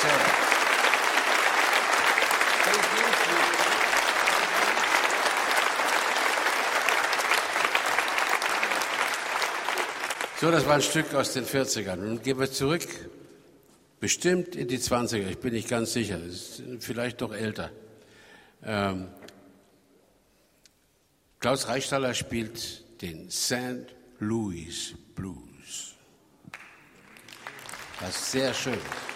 sehr. So, das war ein Stück aus den 40ern. Nun gehen wir zurück, bestimmt in die 20er, ich bin nicht ganz sicher, es ist vielleicht doch älter. Klaus Reichstaller spielt den St. Louis Blues. Das ist sehr schön.